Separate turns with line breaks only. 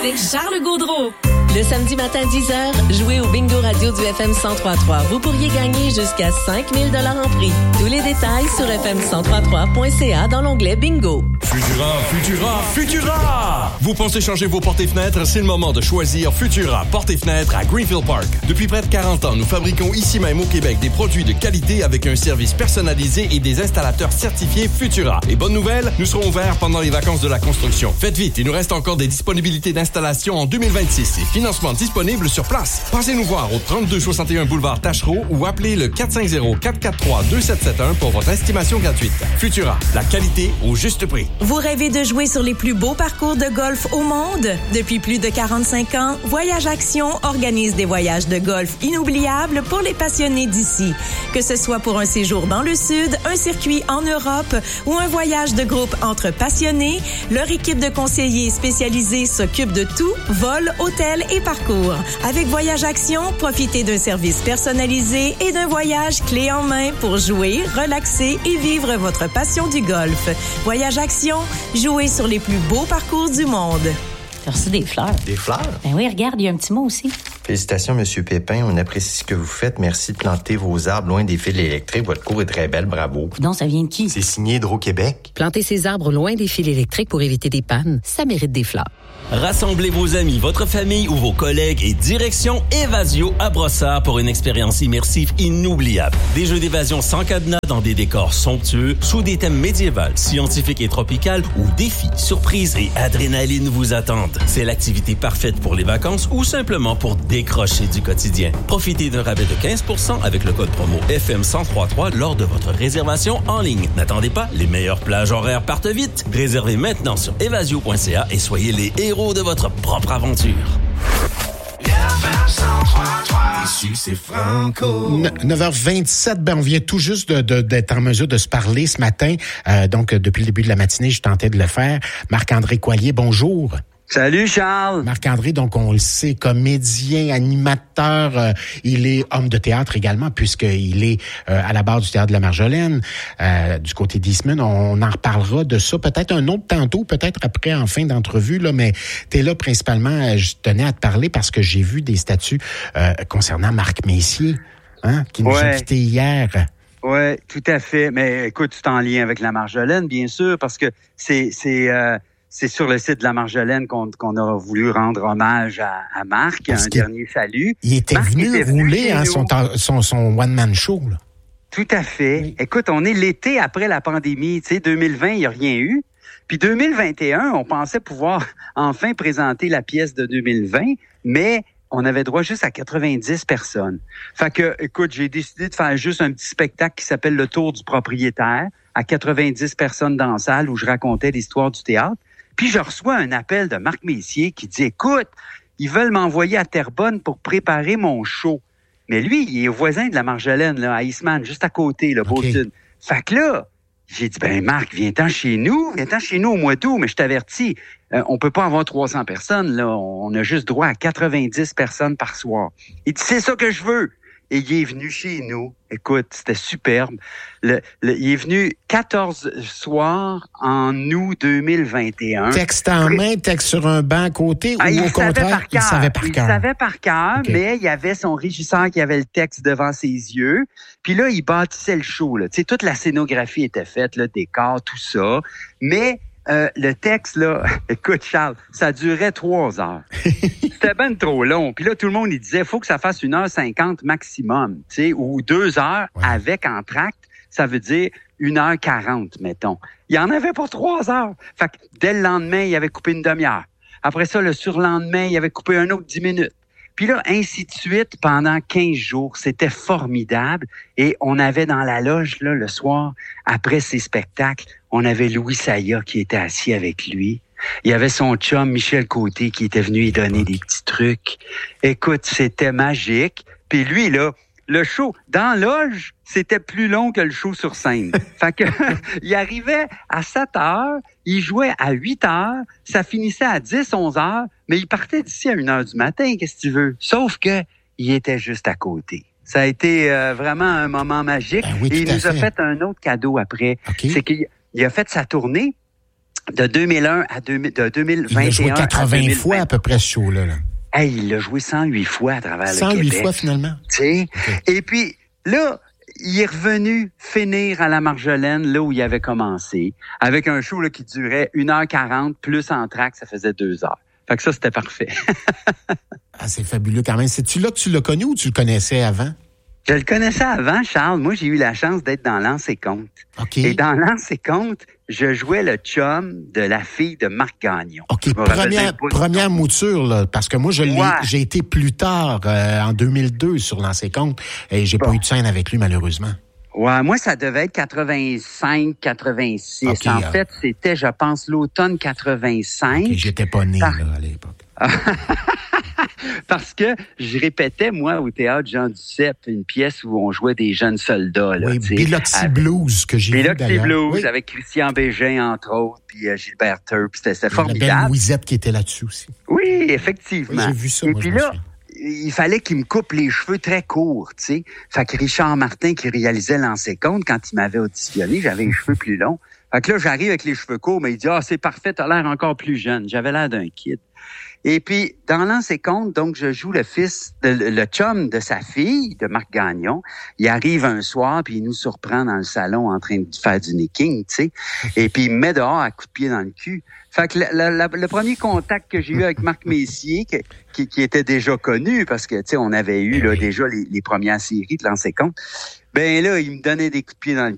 avec Charles Gaudreau.
Le samedi matin 10h, jouez au Bingo Radio du FM 103.3. Vous pourriez gagner jusqu'à 5 000 $ en prix. Tous les détails sur fm1033.ca dans l'onglet Bingo.
Futura, Futura, Futura! Vous pensez changer vos portes et fenêtres? C'est le moment de choisir Futura Portes et fenêtres à Greenfield Park. Depuis près de 40 ans, nous fabriquons ici même au Québec des produits de qualité avec un service personnalisé et des installateurs certifiés Futura. Et bonne nouvelle, nous serons ouverts pendant les vacances de la construction. Faites vite, il nous reste encore des disponibilités d'installation en 2026 et financement disponible sur place. Passez nous voir au 3261 boulevard Tachereau ou appelez le 450-443-2771 pour votre estimation gratuite. Futura, la qualité au juste prix.
Vous rêvez de jouer sur les plus beaux parcours de golf au monde? Depuis plus de 45 ans, Voyage Action organise des voyages de golf inoubliables pour les passionnés d'ici. Que ce soit pour un séjour dans le Sud, un circuit en Europe ou un voyage de groupe entre passionnés, leur équipe de conseillers spécialisés s'occupe de tout, vol, hôtel et parcours. Avec Voyage Action, profitez d'un service personnalisé et d'un voyage clé en main pour jouer, relaxer et vivre votre passion du golf. Voyage Action, jouez sur les plus beaux parcours du monde.
T'as reçu des fleurs.
Des fleurs?
Ben oui, regarde, il y a un petit mot aussi.
Félicitations, Monsieur Pépin. On apprécie ce que vous faites. Merci de planter vos arbres loin des fils électriques. Votre cour est très belle. Bravo.
Non, ça vient de qui?
C'est signé Hydro-Québec.
Planter ces arbres loin des fils électriques pour éviter des pannes, ça mérite des fleurs.
Rassemblez vos amis, votre famille ou vos collègues et direction Évasio à Brossard pour une expérience immersive inoubliable. Des jeux d'évasion sans cadenas dans des décors somptueux, sous des thèmes médiévaux, scientifiques et tropicales où défis, surprises et adrénaline vous attendent. C'est l'activité parfaite pour les vacances ou simplement pour décrocher du quotidien. Profitez d'un rabais de 15% avec le code promo FM1033 lors de votre réservation en ligne. N'attendez pas, les meilleures plages horaires partent vite. Réservez maintenant sur evasio.ca et soyez les héros de votre propre aventure.
Ici, c'est Franco. 9h27, on vient tout juste d'être en mesure de se parler ce matin. Donc, depuis le début de la matinée, je tentais de le faire. Marc-André Coallier, bonjour.
Salut Charles.
Marc-André, donc on le sait, comédien, animateur, il est homme de théâtre également, puisqu'il est à la barre du Théâtre de la Marjolaine, du côté d'Eastman. On en reparlera de ça peut-être un autre tantôt, peut-être après en fin d'entrevue, là, mais t'es là principalement, je tenais à te parler parce que j'ai vu des statuts concernant Marc Messier, qui nous a quittés hier.
Oui, tout à fait. Mais écoute, c'est en lien avec la Marjolaine, bien sûr, parce que c'est sur le site de la Marjolaine qu'on a voulu rendre hommage à Marc, un dernier salut.
Il était venu rouler son one-man show. Là.
Tout à fait. Oui. Écoute, on est l'été après la pandémie. Tu sais, 2020, il n'y a rien eu. Puis 2021, on pensait pouvoir enfin présenter la pièce de 2020, mais on avait droit juste à 90 personnes. Fait que, écoute, j'ai décidé de faire juste un petit spectacle qui s'appelle Le Tour du propriétaire, à 90 personnes dans la salle où je racontais l'histoire du théâtre. Puis je reçois un appel de Marc Messier qui dit « Écoute, ils veulent m'envoyer à Terrebonne pour préparer mon show. » Mais lui, il est voisin de la Marjolaine, là, à Eastman, juste à côté, là, Beautune. Fait que là, j'ai dit « Ben Marc, viens-t'en chez nous au mois d'août, mais je t'avertis, on peut pas avoir 300 personnes, là, on a juste droit à 90 personnes par soir. » Il dit « C'est ça que je veux. » Et il est venu chez nous. Écoute, c'était superbe. Il est venu 14 soirs en août 2021.
Texte en main, texte sur un banc à côté, ou au contraire, il savait par cœur.
Il savait par cœur, mais il y avait son régisseur qui avait le texte devant ses yeux. Puis là, il bâtissait le show. Tu sais, toute la scénographie était faite, le décor, tout ça. Mais le texte, là, écoute, Charles, ça durait 3 heures. C'était ben trop long. Puis là, tout le monde, il disait, faut que ça fasse 1h50 maximum, tu sais, ou 2 heures avec entracte. Ça veut dire 1h40, mettons. Il y en avait pour 3 heures. Fait que dès le lendemain, il avait coupé une demi-heure. Après ça, le surlendemain, il avait coupé un autre 10 minutes. Puis là, ainsi de suite, pendant 15 jours. C'était formidable. Et on avait dans la loge, là, le soir, après ces spectacles, on avait Louis Saya qui était assis avec lui. Il y avait son chum Michel Côté qui était venu lui donner des petits trucs. Écoute, c'était magique. Puis lui, là, le show dans la loge, c'était plus long que le show sur scène. Fait que il arrivait à 7 heures, il jouait à 8 heures, ça finissait à 10, 11 heures, mais il partait d'ici à 1 heure du matin, qu'est-ce que tu veux? Sauf que il était juste à côté. Ça a été vraiment un moment magique.
Oui,
et il nous a fait un autre cadeau après. C'est qu'il a fait sa tournée. De 2001 à 2021.
Il a joué 80 fois à peu près ce show-là. Là.
Hey, il l'a joué 108 fois à travers le
108
Québec.
fois, finalement.
Tu sais.
Okay.
Et puis, là, il est revenu finir à la Marjolaine, là où il avait commencé, avec un show là, qui durait 1h40, plus entracte, ça faisait 2 heures. Fait que ça, c'était parfait.
Ah, c'est fabuleux quand même. C'est-tu là que tu l'as connu ou tu le connaissais avant?
Je le connaissais avant, Charles. Moi, j'ai eu la chance d'être dans Lance et Compte.
Okay.
Et dans Lance et Compte, je jouais le chum de la fille de Marc Gagnon.
OK, première mouture, là, parce que moi, j'ai été plus tard, en 2002, sur Lance et Compte, et j'ai pas eu de scène avec lui, malheureusement.
Ouais, moi, ça devait être 85, 86. Okay, en fait, c'était, je pense, l'automne 85.
OK, j'étais pas né, là, à l'époque.
Parce que je répétais, moi, au théâtre Jean Duceppe, une pièce où on jouait des jeunes soldats. Là,
oui, Biloxi Blues, que j'ai vu d'ailleurs.
Biloxi Blues,
oui.
Avec Christian Bégin, entre autres, puis Gilbert Turp. C'était formidable.
La belle Louisette qui était là-dessus aussi.
Oui, effectivement.
Oui, j'ai vu ça,
et
moi,
puis là, il fallait qu'il me coupe les cheveux très courts, tu sais. Fait que Richard Martin, qui réalisait Lance et Compte, quand il m'avait auditionné, j'avais les cheveux plus longs. Fait que là, j'arrive avec les cheveux courts, mais il dit « Ah, c'est parfait, t'as l'air encore plus jeune. » J'avais l'air d'un kid. Et puis, dans Lance et Compte, donc, je joue le chum de sa fille, de Marc Gagnon. Il arrive un soir, puis il nous surprend dans le salon en train de faire du nicking, tu sais. Et puis, il me met dehors à coups de pied dans le cul. Fait que le premier contact que j'ai eu avec Marc Messier, qui était déjà connu, parce que, tu sais, on avait eu là, déjà les premières séries de Lance et Compte, ben là, il me donnait des coups de pied dans le